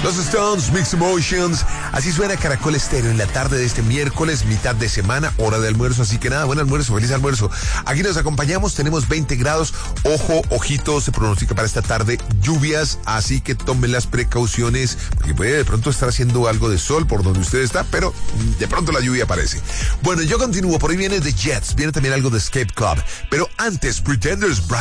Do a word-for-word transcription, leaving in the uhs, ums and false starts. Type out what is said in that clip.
Los Stones, Mixed Emotions. Así suena Caracol Estéreo en la tarde de este miércoles, mitad de semana, hora de almuerzo. Así que nada, buen almuerzo, feliz almuerzo. Aquí nos acompañamos, tenemos veinte grados. Ojo, ojito, se pronostica para esta tarde lluvias, así que tomen las precauciones, porque puede de pronto estar haciendo algo de sol por donde usted está, pero de pronto la lluvia aparece. Bueno, yo continúo, por ahí viene The Jets, viene también algo de Escape Club, pero antes, Pretenders,